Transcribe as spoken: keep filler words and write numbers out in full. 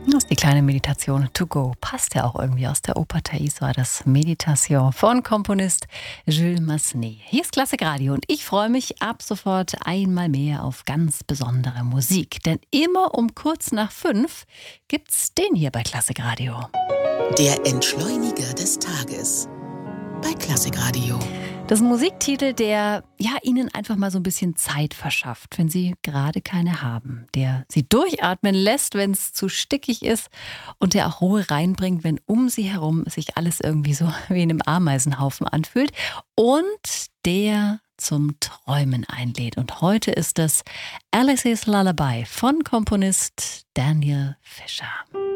Das ist die kleine Meditation to go. Passt ja auch irgendwie aus der Oper Thais war das Meditation von Komponist Jules Massenet. Hier ist Klassik Radio und ich freue mich ab sofort einmal mehr auf ganz besondere Musik. Denn immer um kurz nach fünf gibt's den hier bei Klassik Radio. Der Entschleuniger des Tages bei Klassik Radio. Das ist ein Musiktitel, der ja, Ihnen einfach mal so ein bisschen Zeit verschafft, wenn Sie gerade keine haben. Der Sie durchatmen lässt, wenn es zu stickig ist und der auch Ruhe reinbringt, wenn um Sie herum sich alles irgendwie so wie in einem Ameisenhaufen anfühlt. Und der zum Träumen einlädt. Und heute ist das Alice's Lullaby von Komponist Daniel Fischer.